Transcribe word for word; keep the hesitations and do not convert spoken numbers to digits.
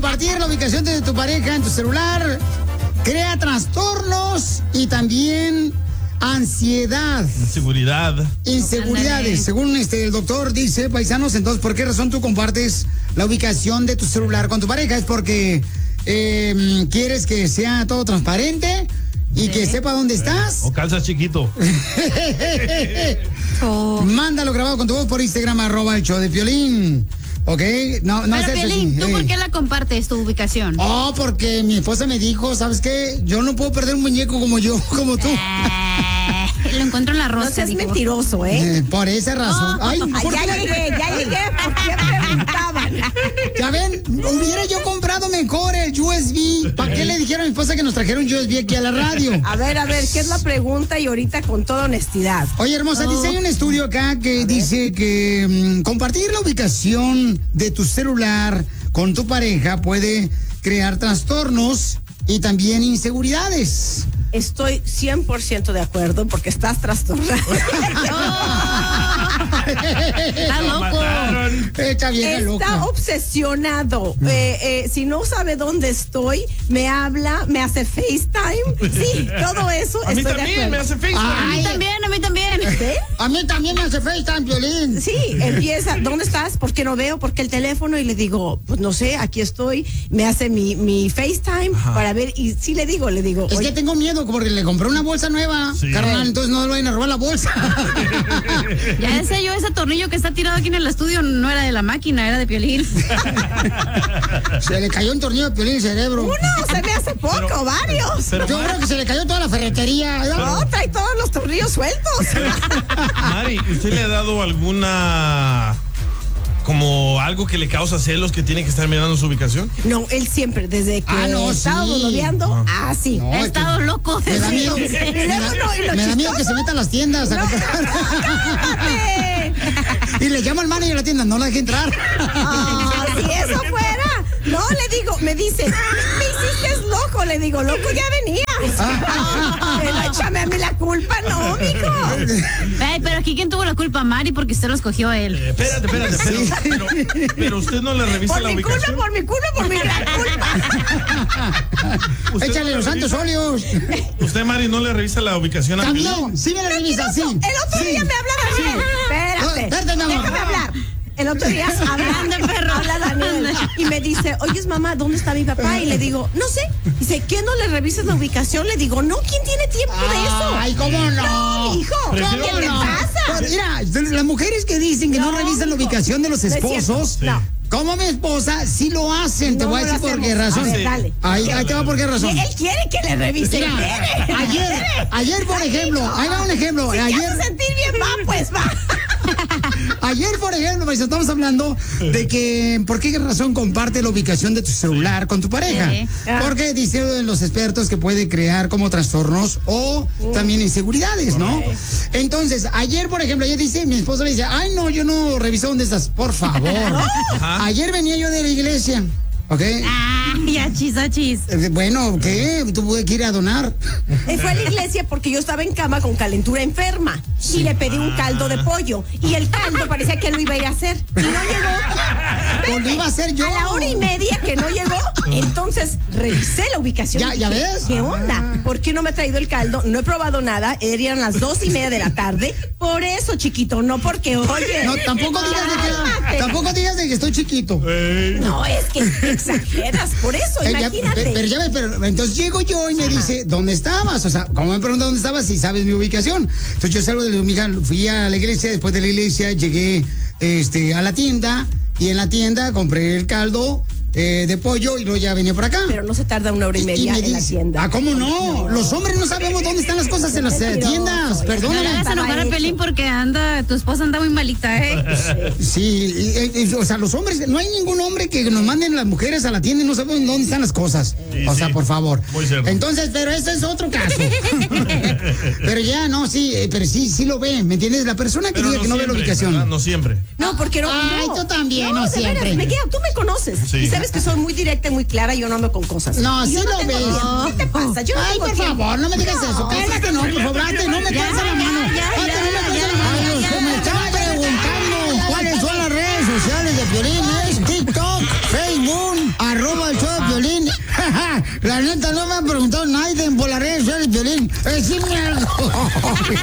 compartir la ubicación de tu pareja en tu celular crea trastornos y también ansiedad. Inseguridad. Inseguridades. Según este, el doctor dice, paisanos, entonces, ¿por qué razón tú compartes la ubicación de tu celular con tu pareja? ¿Es porque eh, quieres que sea todo transparente y sí. que sepa dónde estás? O calzas chiquito. oh. Mándalo grabado con tu voz por Instagram, arroba el show de Piolín. ¿Ok? No, no Pero, Piolín, ¿tú eh. por qué la compartes, tu ubicación? Oh, porque mi esposa me dijo, ¿sabes qué? Yo no puedo perder un muñeco como yo, como tú. Eh, lo encuentro en la rosa. No seas mentiroso, ¿eh? eh por esa razón. Oh, Ay, Ay, ya llegué, ya llegué, ¿por qué preguntaban? Ya ven, hubiera yo comprado mejor el U S B. ¿Para qué le dijeron a mi esposa que nos trajeron un U S B aquí a la radio? A ver, a ver, ¿qué es la pregunta? Y ahorita con toda honestidad. Oye, hermosa, oh. dice, hay un estudio acá que dice que um, compartir la ubicación de tu celular con tu pareja puede crear trastornos y también inseguridades. Estoy cien por ciento de acuerdo porque estás trastornado. Está loco. Está, Está loca. obsesionado. Eh, eh, si no sabe dónde estoy, me habla, me hace FaceTime. Sí, todo eso. A mí estoy también me hace FaceTime. A mí también, a mí también. ¿Sí? A mí también me hace FaceTime, Piolín. Sí, empieza, ¿dónde estás? ¿Por qué no veo? ¿Por qué el teléfono? Y le digo, pues no sé, aquí estoy. Me hace mi, mi FaceTime Ajá. para ver, y sí le digo, le digo. Es que tengo miedo porque le compré una bolsa nueva, sí. carnal, entonces no le vayan a robar la bolsa. Ya decía yo, ese tornillo que está tirado aquí en el estudio no era de la máquina, era de Piolín. Se le cayó un tornillo de Piolín en el cerebro. Uno, se me hace poco, pero, varios. Pero, yo Mari, creo que se le cayó toda la ferretería. Pero, no, trae todos los tornillos sueltos. Mari, ¿usted le ha dado alguna... como algo que le causa celos que tiene que estar mirando su ubicación? No, él siempre, desde que ah, no, he estado sí. bolobeando, no. ah, sí. No, he estado que... loco. Me da miedo, me da, no, me da miedo que se meta a las tiendas. No, a y le llama al manager de la tienda, no la deje entrar. Oh, si eso fuera. No, le digo, me dice, me hiciste loco. Le digo, loco, ya venías. Ah. Pero échame a mí la culpa, no, mijo. Ay, pero aquí, ¿quién tuvo la culpa? Mari, porque usted lo escogió a él. Eh, espérate, espérate, pero, sí. pero, pero usted no le revisa por la mi ubicación. Culpa, por mi culpa, por mi gran culpa. Échale no los santos óleos. ¿Usted, Mari, no le revisa la ubicación a También, sí me la revisa, sí. El otro sí. día me hablaba sí. bien. Espérate, espérate, mi amor. Déjame hablar. El otro día habla, de perro, habla Daniel y me dice, oye, mamá, ¿dónde está mi papá? Y le digo, no sé. Dice, ¿qué no le revisas la ubicación? Le digo, no, ¿quién tiene tiempo de eso? Ay, ¿cómo no? No, hijo, ¿qué no? te pasa? Mira, las mujeres que dicen que no, no revisan la ubicación de los esposos, sí. no. Como mi esposa, sí lo hacen. No, te voy a decir por qué razón. A ver, dale. Ahí, ahí te va por qué razón. Él quiere que le revise. Mira, quiere, ayer, quiere. ayer, por ejemplo, ahí va un ejemplo. Si ayer... te hace sentir bien, va, pues va. Ayer, por ejemplo, pues, estamos hablando de que por qué razón comparte la ubicación de tu celular con tu pareja. Sí. Porque dicen los expertos que puede crear como trastornos o uh. también inseguridades, ¿no? Okay. Entonces, ayer, por ejemplo, ayer dice, mi esposa le dice, ay, no, yo no reviso dónde estás, por favor. Ajá. Ayer venía yo de la iglesia. ¿Ok? Ah, ya chis, chis. Bueno, ¿qué? Tuve que ir a donar. Él fue a la iglesia porque yo estaba en cama con calentura enferma. Sí. Y le pedí un caldo de pollo. Y el caldo parecía que lo iba a ir a hacer. Y no llegó. Pues lo iba a hacer yo. A la hora y media que no llegó, entonces revisé la ubicación. ¿Ya, ya ves? ¿Qué onda? ¿Por qué no me ha traído el caldo? No he probado nada. Eran las dos y media de la tarde. Por eso, chiquito, no porque, oye. No, tampoco digas de que, tampoco digas de que estoy chiquito. Hey. No, es que exageras, por eso, eh, imagínate. Ya, pero, pero ya ves, pero entonces llego yo y me Ajá. dice, ¿dónde estabas? O sea, como me pregunta dónde estabas, si sabes mi ubicación. Entonces yo salgo de mi hija, fui a la iglesia, después de la iglesia llegué este, a la tienda y en la tienda compré el caldo eh, de pollo y luego ya venía por acá. Pero no se tarda una hora y media y en dice, la tienda. Ah, ¿cómo no? no? Los hombres no sabemos dónde están las cosas en las eh, tiendas. Perdóname. No le vas a enojar a Pelín porque anda, tu esposa anda muy malita, ¿eh? Sí, y, y, o sea, los hombres, no hay ningún hombre que nos manden las mujeres a la tienda y no sabemos dónde están las cosas. Sí, o sea, sí. por favor. Muy cierto. Entonces, pero ese es otro caso. Pero ya, no, sí, pero sí, sí lo ve, ¿me entiendes? La persona que pero diga no que no siempre, ve la ubicación. ¿verdad? No siempre. No, porque no. Ay, no. tú también, no, no siempre. Veras, me queda, tú me conoces. Sí. Y sabes que soy muy directa y muy clara, yo no ando con cosas. No, sí yo lo no ves. No. ¿Qué te pasa? Yo no Ay, tengo por tiempo. favor, no me digas no. eso. Cállate, no, por favor, no me cansa la mano. Me están preguntando cuáles son las redes sociales de Piolín. Es TikTok, Facebook, arroba el show la neta, no me ha preguntado nadie por las redes sociales, Piolín. Eh, sí me